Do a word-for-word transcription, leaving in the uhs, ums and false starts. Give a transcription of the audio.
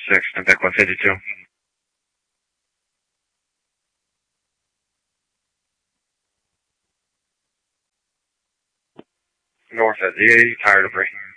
six, contact one fifty-two. North at the eighty, tire debris.